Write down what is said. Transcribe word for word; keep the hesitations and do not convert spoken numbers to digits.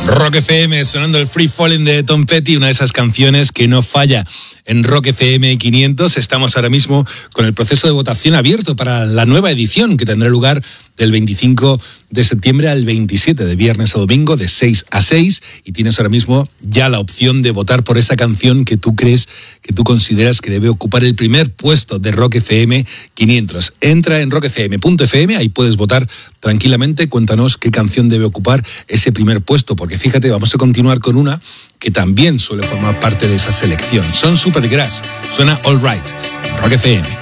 Rock F M, sonando el Free Falling de Tom Petty, una de esas canciones que no falla en Rock F M quinientos. Estamos ahora mismo con el proceso de votación abierto para la nueva edición que tendrá lugar del veinticinco de septiembre al veintisiete, de viernes a domingo, de seis a seis, y tienes ahora mismo ya la opción de votar por esa canción que tú crees, que tú consideras que debe ocupar el primer puesto de Rock F M quinientos. Entra en rock f m punto f m, ahí puedes votar tranquilamente. Cuéntanos qué canción debe ocupar ese primer puesto, porque fíjate, vamos a continuar con una que también suele formar parte de esa selección. Son Supergrass, suena All Right, Rock F M.